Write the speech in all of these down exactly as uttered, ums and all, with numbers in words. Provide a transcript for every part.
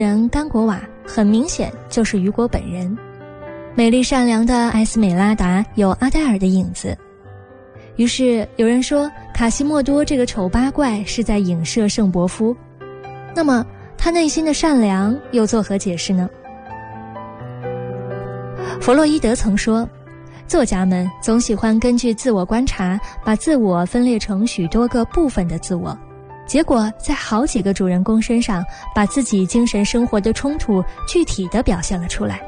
人甘果瓦很明显就是雨果本人。美丽善良的艾斯美拉达有阿黛尔的影子。于是有人说卡西莫多这个丑八怪是在影射圣伯夫，那么他内心的善良又作何解释呢？弗洛伊德曾说，作家们总喜欢根据自我观察把自我分裂成许多个部分的自我，结果在好几个主人公身上把自己精神生活的冲突具体地表现了出来。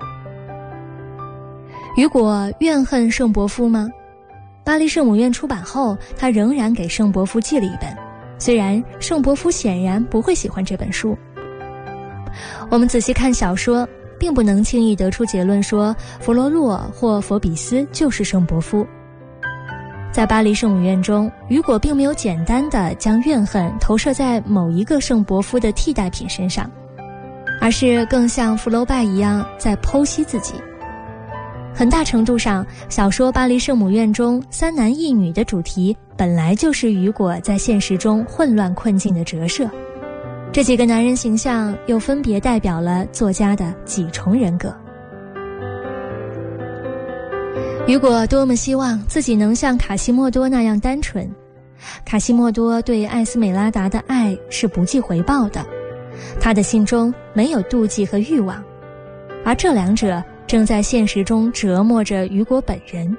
雨果怨恨圣伯夫吗？巴黎圣母院出版后，他仍然给圣伯夫寄了一本，虽然圣伯夫显然不会喜欢这本书。我们仔细看小说，并不能轻易得出结论说弗罗洛或佛比斯就是圣伯夫。在巴黎圣母院中，雨果并没有简单地将怨恨投射在某一个圣伯夫的替代品身上，而是更像福楼拜一样在剖析自己。很大程度上，小说《巴黎圣母院》中三男一女的主题本来就是雨果在现实中混乱困境的折射。这几个男人形象又分别代表了作家的几重人格。雨果多么希望自己能像卡西莫多那样单纯。卡西莫多对艾斯美拉达的爱是不计回报的，他的心中没有妒忌和欲望，而这两者正在现实中折磨着雨果本人。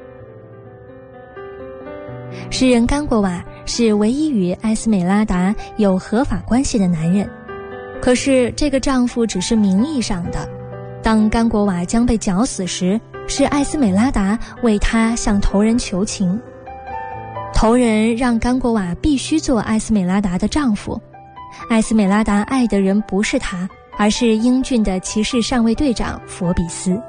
诗人甘果瓦是唯一与艾斯美拉达有合法关系的男人，可是这个丈夫只是名义上的。当甘果瓦将被绞死时，是艾斯美拉达为他向头人求情，头人让甘果瓦必须做艾斯美拉达的丈夫。艾斯美拉达爱的人不是他，而是英俊的骑士上尉队长佛比斯。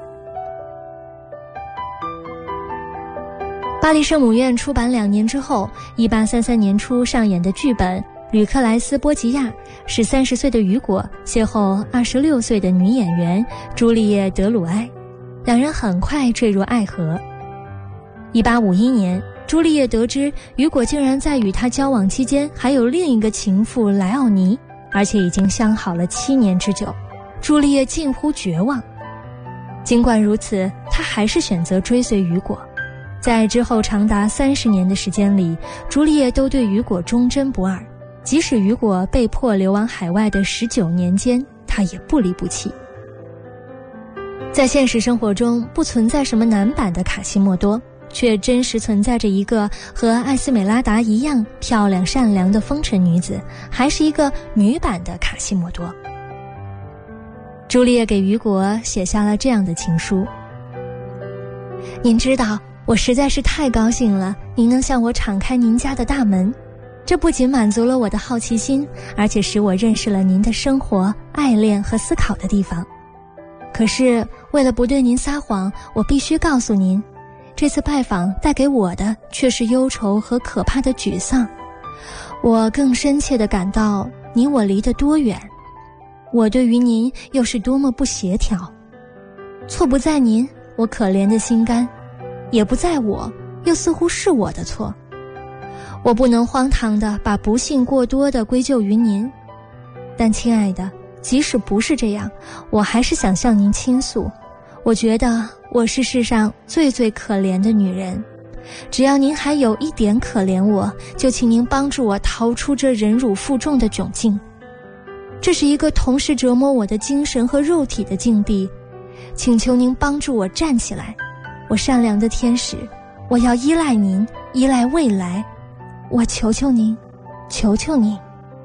巴黎圣母院出版两年之后，一八三三年初上演的剧本《吕克莱斯波吉亚》是三十岁的雨果邂逅二十六岁的女演员朱丽叶·德鲁埃，两人很快坠入爱河。一八五一年，朱丽叶得知雨果竟然在与她交往期间还有另一个情妇莱奥尼，而且已经相好了七年之久，朱丽叶近乎绝望。尽管如此，她还是选择追随雨果。在之后长达三十年的时间里，朱丽叶都对雨果忠贞不二，即使雨果被迫流亡海外的十九年间，她也不离不弃。在现实生活中，不存在什么男版的卡西莫多，却真实存在着一个和艾斯美拉达一样漂亮善良的风尘女子，还是一个女版的卡西莫多。朱丽叶给雨果写下了这样的情书：您知道，我实在是太高兴了，您能向我敞开您家的大门，这不仅满足了我的好奇心，而且使我认识了您的生活、爱恋和思考的地方。可是为了不对您撒谎，我必须告诉您，这次拜访带给我的却是忧愁和可怕的沮丧。我更深切地感到你我离得多远，我对于您又是多么不协调。错不在您，我可怜的心肝，也不在我，又似乎是我的错。我不能荒唐地把不幸过多地归咎于您，但亲爱的，即使不是这样，我还是想向您倾诉。我觉得我是世上最最可怜的女人，只要您还有一点可怜我，就请您帮助我逃出这忍辱负重的窘境。这是一个同时折磨我的精神和肉体的境地，请求您帮助我站起来。我善良的天使，我要依赖您，依赖未来，我求求您，求求您。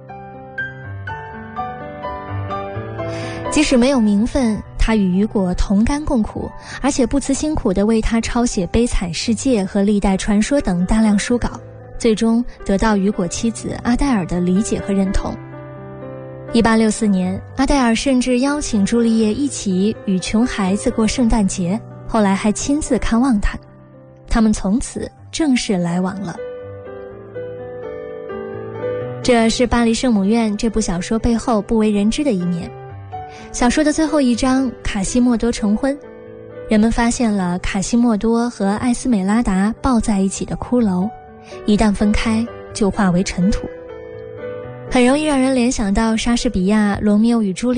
即使没有名分，他与雨果同甘共苦，而且不辞辛苦地为他抄写《悲惨世界》和《历代传说》等大量书稿，最终得到雨果妻子阿黛尔的理解和认同。一八六四年，阿黛尔甚至邀请朱丽叶一起与穷孩子过圣诞节，后来还亲自看望他，他们从此正式来往了。这是《巴黎圣母院》这部小说背后不为人知的一面。小说的最后一章，卡西莫多成婚，人们发现了卡西莫多和艾斯美拉达抱在一起的骷髅，一旦分开就化为尘土。 很容易让人联想到莎士比亚《罗密欧与朱丽叶》